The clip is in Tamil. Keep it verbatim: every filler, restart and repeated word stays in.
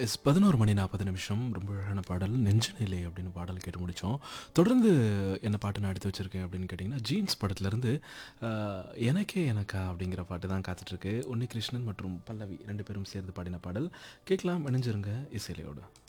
எஸ் பதினொரு மணி நாற்பது நிமிஷம். ரொம்ப அழகான பாடல். "நெஞ்சினிலே" அப்படின்னு பாடல் கேட்டு முடிச்சோம். தொடர்ந்து என்ன பாட்டு நான் எடுத்து வச்சிருக்கேன் அப்படின்னு கேட்டிங்கன்னா, ஜீன்ஸ் படத்துலேருந்து அ "எனக்கே எனக்கா" அப்படிங்கிற பாட்டு தான் காத்துட்ருக்கு. உன்னிகிருஷ்ணன் மற்றும் பல்லவி ரெண்டு பேரும் சேர்ந்து பாடின பாடல். கேட்கலாம், இணைஞ்சிருங்க இசையிலையோடு.